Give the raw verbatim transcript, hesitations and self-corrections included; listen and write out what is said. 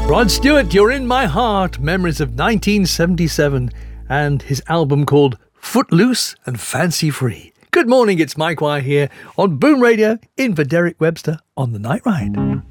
Rod Stewart, You're in My Heart, memories of nineteen seventy-seven, and his album called Footloose and Fancy Free. Good morning, it's Mike Wire here on Boom Radio, in for Derek Webster on The Night Ride.